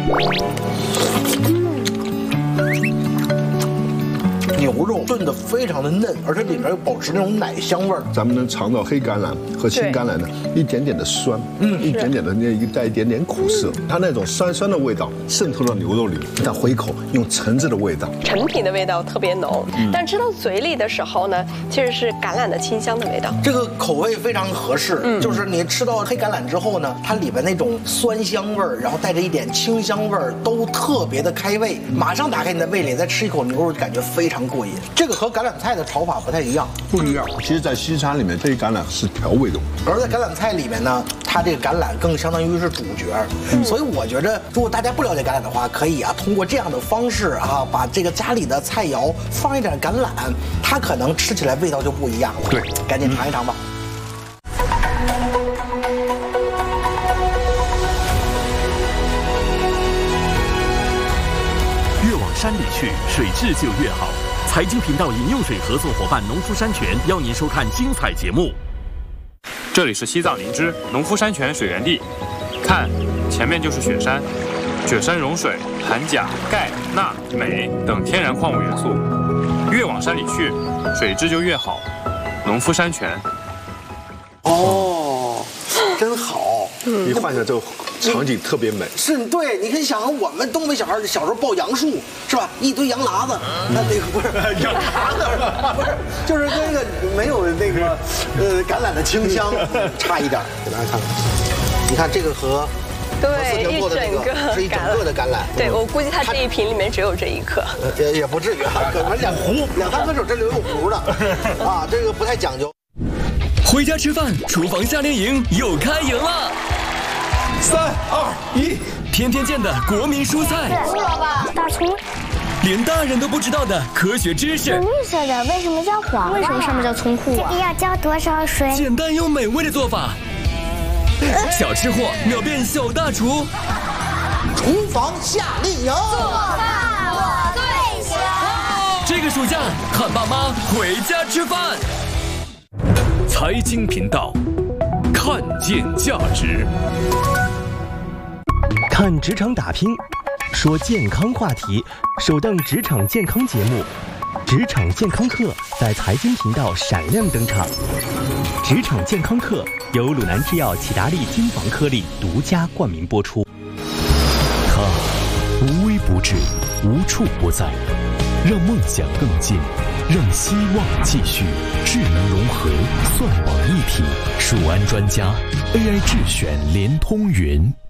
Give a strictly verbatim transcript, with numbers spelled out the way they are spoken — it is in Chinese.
牛肉炖得非常的嫩，而且里面又保持那种奶香味儿。 咱们能尝到黑橄榄和青橄榄的一点点的酸，嗯，一点点的那一带一点点苦涩，它那种酸酸的味道渗透到牛肉里，但回口用橙子的味道， 陈皮的味道特别浓，嗯、但吃到嘴里的时候呢，其实是橄榄的清香的味道。 这个口味非常合适，嗯，就是你吃到黑橄榄之后呢，它里边那种酸香味儿，然后带着一点清香味儿，都特别的开胃，马上打开你的味蕾，再吃一口牛肉，感觉非常过瘾。这个和橄榄菜的炒法不太一样， 不一样。其实，在西餐里面，这橄榄是调味的， 而在橄榄菜里面呢，它这个橄榄更相当于是主角。嗯、所以我觉得，如果大家不了解橄榄的话，可以啊，通过这样的方式啊，把这个家里的菜肴放一点橄榄，它可能吃起来味道就不一样了。 对， 赶紧尝一尝吧。 越往山里去，水质就越好。财经频道饮用水合作伙伴农夫山泉邀您收看精彩节目。 这里是西藏林芝农夫山泉水源地，看，前面就是雪山，雪山融水含钾、钙、钠、镁等天然矿物元素，越往山里去，水质就越好。农夫山泉。 哦，真好。 一幻想这个场景特别美。 是，对，你可以想象我们东北小孩小时候抱杨树，是吧？一堆杨喇子，那那个不是杨喇子，不是，就是那个没有那个呃橄榄的清香，差一点。给大家看看，你看这个和对一整个是一整个的橄榄。 对，我估计它这一瓶里面只有这一颗。 也也不至于啊，可能两壶两三颗手这里有壶的啊，这个不太讲究。 回家吃饭，厨房夏令营又开营了。 三二一， 天天见的国民蔬菜， 胡萝卜、大葱， 连大人都不知道的科学知识。 绿色的为什么叫黄？为什么上面叫葱户啊？这个要浇多少水？ 简单又美味的做法，小吃货秒变小大厨。 厨房夏令营， 做饭我最强。 这个暑假，喊爸妈回家吃饭。 财经频道，看见价值。 看职场打拼，说健康话题，首档职场健康节目《职场健康课》在财经频道闪亮登场。职场健康课由鲁南制药启达利金防颗粒独家冠名播出。 它无微不至，无处不在，让梦想更近，让希望继续。智能融合，算网一体，数安专家 A I 智选联通云。